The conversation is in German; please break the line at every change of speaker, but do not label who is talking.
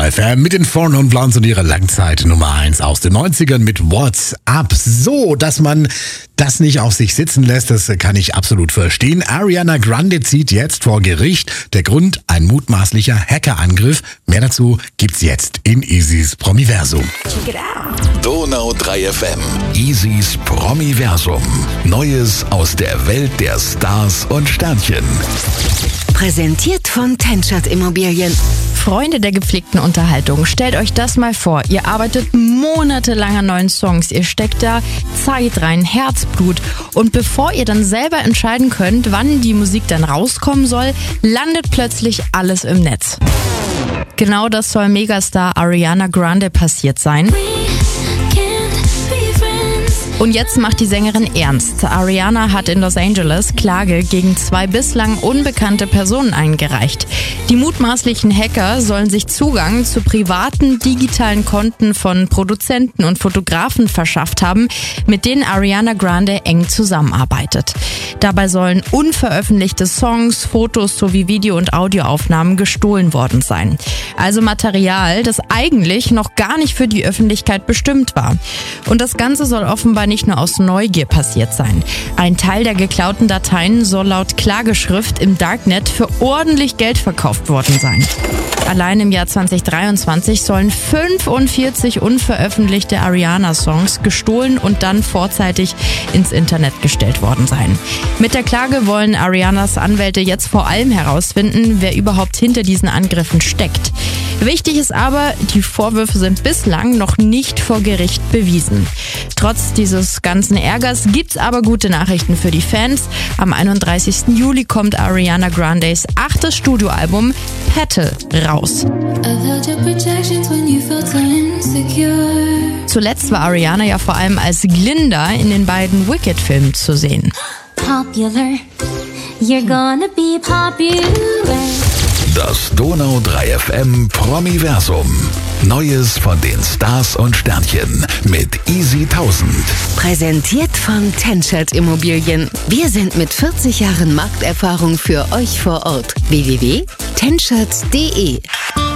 FM mit den Four Non Blondes und ihrer Langzeit Nummer 1 aus den 90ern mit What's Up. So, dass man das nicht auf sich sitzen lässt, das kann ich absolut verstehen. Ariana Grande zieht jetzt vor Gericht. Der Grund, ein mutmaßlicher Hackerangriff. Mehr dazu gibt's jetzt in Easys Promiversum.
Donau 3 FM. Easys Promiversum. Neues aus der Welt der Stars und Sternchen.
Präsentiert von TenShot Immobilien.
Freunde der gepflegten Unterhaltung, stellt euch das mal vor. Ihr arbeitet monatelang an neuen Songs. Ihr steckt da Zeit rein, Herzblut. Und bevor ihr dann selber entscheiden könnt, wann die Musik dann rauskommen soll, landet plötzlich alles im Netz. Genau das soll Megastar Ariana Grande passiert sein. Und jetzt macht die Sängerin ernst. Ariana hat in Los Angeles Klage gegen 2 bislang unbekannte Personen eingereicht. Die mutmaßlichen Hacker sollen sich Zugang zu privaten digitalen Konten von Produzenten und Fotografen verschafft haben, mit denen Ariana Grande eng zusammenarbeitet. Dabei sollen unveröffentlichte Songs, Fotos sowie Video- und Audioaufnahmen gestohlen worden sein. Also Material, das eigentlich noch gar nicht für die Öffentlichkeit bestimmt war. Und das Ganze soll offenbar nicht nur aus Neugier passiert sein. Ein Teil der geklauten Dateien soll laut Klageschrift im Darknet für ordentlich Geld verkauft worden sein. Allein im Jahr 2023 sollen 45 unveröffentlichte Ariana-Songs gestohlen und dann vorzeitig ins Internet gestellt worden sein. Mit der Klage wollen Arianas Anwälte jetzt vor allem herausfinden, wer überhaupt hinter diesen Angriffen steckt. Wichtig ist aber, die Vorwürfe sind bislang noch nicht vor Gericht bewiesen. Trotz dieses ganzen Ärgers gibt's aber gute Nachrichten für die Fans. Am 31. Juli kommt Ariana Grandes 8. Studioalbum Petal raus. Zuletzt war Ariana ja vor allem als Glinda in den beiden Wicked-Filmen zu sehen.
Popular, you're gonna be popular.
Das Donau 3 FM Promiversum. Neues von den Stars und Sternchen mit Easy 1000.
Präsentiert von TenShot Immobilien. Wir sind mit 40 Jahren Markterfahrung für euch vor Ort. www.tenshot.de